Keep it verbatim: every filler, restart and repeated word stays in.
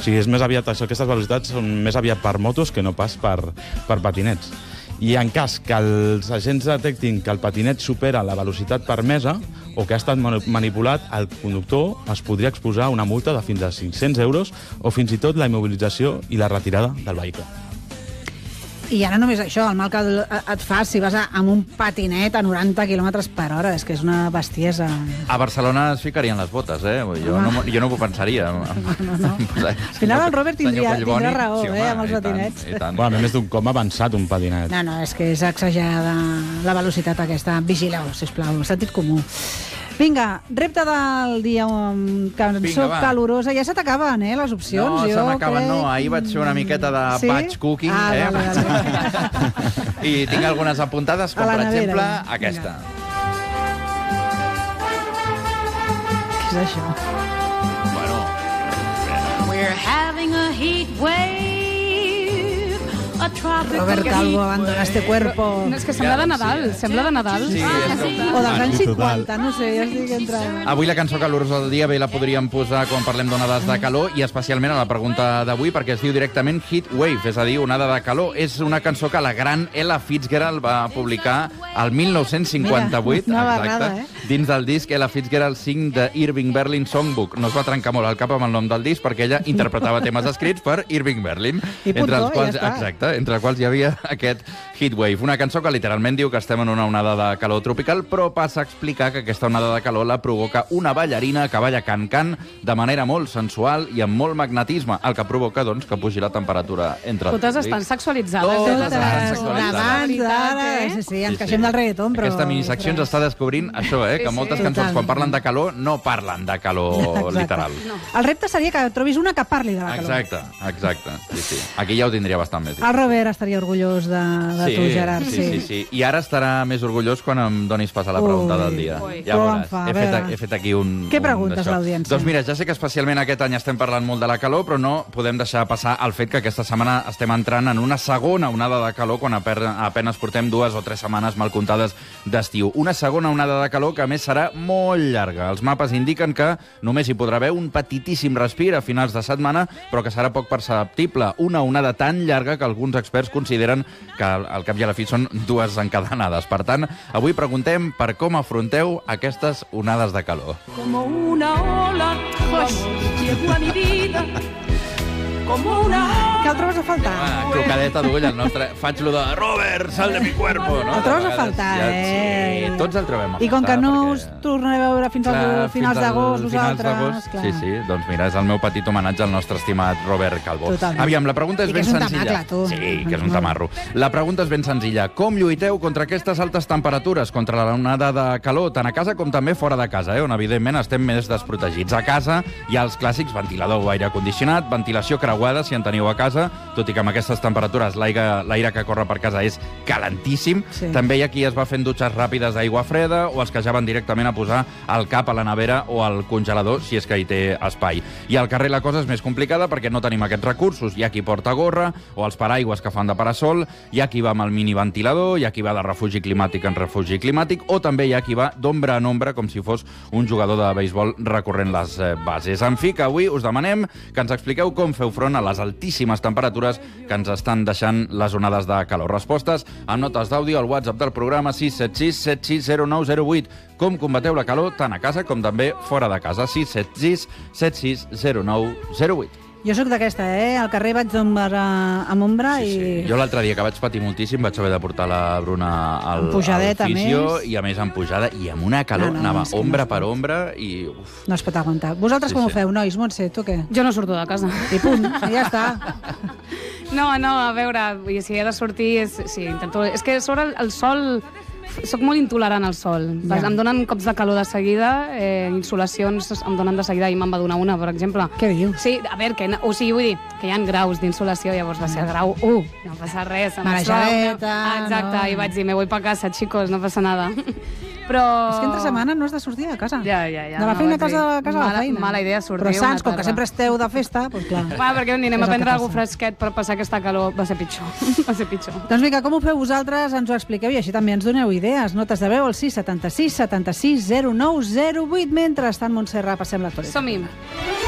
sigui, és més aviat això, aquestes velocitats són més aviat per motos que no pas per, per patinets. I en cas que els agents detectin que el patinet supera la velocitat permesa o que ha estat manipulat, el conductor es podria exposar a una multa de fins a cinc-cents euros o fins i tot la immobilització i la retirada del vehicle. I ara només això, el mal que et fa si vas amb un patinet a noranta quilòmetres per hora, és que és una bestiesa. A Barcelona es ficarien les botes, eh? Jo no, jo no ho pensaria. No, no. Al final el Robert tindria, tindrà raó, sí, home, eh, amb els patinets. I tant, i tant. Bueno, a més d'un com avançat un patinet. No, no, és que és exagerada la velocitat aquesta. Vigileu, sisplau, sentit comú. Vinga, repte del dia, um, cançó Vinga, calorosa. Ja se t'acaben, eh, les opcions. No, jo se m'acaben, crec... no. Ahir vaig fer una miqueta de sí? batch cooking, ah, eh? Vale, vale. I tinc algunes apuntades, com per nevera, exemple ja. aquesta. Què és això? Bueno. We're having a heat wave. Robert Calvo abandona este cuerpo. No, és que sembla de Nadal, sembla de Nadal. Sí, és com... O dels anys cinquanta, no sé, ja estic entre... Avui la cançó calorosa del dia bé la podríem posar quan parlem d'onades de calor i especialment a la pregunta d'avui perquè es diu directament Heat Wave, és a dir, onada de calor. És una cançó que la gran Ella Fitzgerald va publicar el mil nou-cents cinquanta-vuit, Mira, una exacte, barrada, eh? dins del disc Ella Fitzgerald Sing the Irving Berlin Songbook. No es va trencar molt el cap amb el nom del disc perquè ella interpretava temes escrits per Irving Berlin, I entre els quals, ja exacte, entre els quals hi havia aquest Heatwave, una cançó que literalment diu que estem en una onada de calor tropical, però passa a explicar que aquesta onada de calor la provoca una ballarina que balla can-can de manera molt sensual i amb molt magnetisme, el que provoca, doncs, que pugi la temperatura entre els Totes públics. estan sexualitzades. Totes eh? estan sexualitzades. D'abans, d'ara... Eh? Sí, sí, ens Sí, queixem sí. del reggaeton, però... Aquesta minisecció ens està descobrint això, eh? Que Sí, sí. moltes cançons, Totalment. quan parlen de calor, no parlen de calor Exacte. literal. No. El repte seria que trobis una que parli de la calor. Exacte, exacte. Sí, sí. Aquí ja ho tindria bastant més. El Robert estaria orgullós de, de tu, Gerard. sí, sí, sí. I ara estarà més orgullós quan em donis pas a la pregunta Ui. del dia. Ui. Ja Com veuràs. fa, a He fet, veure. he fet aquí un... Què un preguntes d'això. a l'audiència? Doncs mira, ja sé que especialment aquest any estem parlant molt de la calor, però no podem deixar passar el fet que aquesta setmana estem entrant en una segona onada de calor quan apenas portem dues o tres setmanes mal comptades d'estiu. Una segona onada de calor que, a més, serà molt llarga. Els mapes indiquen que només hi podrà haver un petitíssim respir a finals de setmana, però que serà poc perceptible. Una onada tan llarga que alguns experts consideren que al cap i a la fi són dues encadenades. Per tant, avui preguntem per com afronteu aquestes onades de calor. Como una ola, llegó a mi vida. Como una Que el trobes a faltar? Ah, crocadeta d'ull, el nostre... Faig lo de Robert, sal de mi cuerpo, no? El trobes De a faltar, vegades, eh? Sí, tots el trobem a faltar. I com que no perquè... us tornareu a veure fins, Clar, al, finals fins al d'agost, finals vosaltres... d'agost, clar. Sí, sí, doncs mira, és el meu petit homenatge al nostre estimat Robert Calvo. Totalment. Aviam, la pregunta és I que ben és un senzilla. tamacle, tu. Sí, que és un No. tamarro. La pregunta és ben senzilla. Com lluiteu contra aquestes altes temperatures, contra la onada de calor, tant a casa com també fora de casa, eh, on evidentment estem més desprotegits. A casa hi ha els clàssics ventilador o aire condicionat, ventilació creuada, si en teniu a casa, tot i que amb aquestes temperatures l'aire l'aire que corre per casa és calentíssim. Sí. També hi ha qui es va fent dutxes ràpides d'aigua freda o els que ja van directament a posar el cap a la nevera o al congelador, si és que hi té espai. I al carrer la cosa és més complicada perquè no tenim aquests recursos. Hi ha qui porta gorra o els paraigües que fan de parasol, hi ha qui va amb el miniventilador, hi ha qui va de refugi climàtic en refugi climàtic o també hi ha qui va d'ombra en ombra com si fos un jugador de béisbol recorrent les eh, bases. En fi, que avui us demanem que ens expliqueu com feu front a les altíssimes temperatures que ens estan deixant les onades de calor. Respostes amb notes d'àudio al WhatsApp del programa sis set sis set sis zero nou zero vuit. Com combateu la calor tant a casa com també fora de casa. sis set sis set sis zero nou zero vuit. Jo sóc d'aquesta, eh? Al carrer vaig d'ombra amb ombra Sí, i... sí. Jo l'altre dia que vaig patir moltíssim vaig haver de portar la Bruna al, Amb pujadeta, al fisio més. i a més amb pujada i amb una calor, No, no, anava és que no ombra es pot. per ombra i... Uf. No es pot aguantar. Vosaltres Sí, com sí. ho feu, nois? Montse, tu què? Jo no surto de casa. I punt, i ja està. No, no, a veure, vull dir, si he de sortir, és, sí, intento... És que sobre el, el sol... Soc molt intolerant al sol. Ja. Em donen cops de calor de seguida, eh, insolacions em donen de seguida, i me'n va donar una, per exemple. Què dius? Sí, a veure, que, o sigui, vull dir, que hi ha graus d'insolació, llavors va ser el grau u, no passa res. em vaig trobar Marejadeta, una- Exacte, no. i vaig dir, me voy pa casa, chicos, no passa nada. Però... És que entre setmana no has de sortir de casa. Ja, ja, ja. De la no, feina a vaig casa, dir, a casa a la mala, feina. Mala idea sortir Però una Sants, com que tarda. sempre esteu de festa, doncs clar. Va, perquè anirem És a el que prendre alguna passa. fresquet per passar aquesta calor. Va ser pitjor. Va ser pitjor. Doncs vinga, com ho feu vosaltres? Ens ho expliqueu i així també ens doneu idees. Notes de veu al sis setanta sis setanta sis zero nou zero vuit. Mentrestant, Montserrat, passem l'actualitat. Som-hi.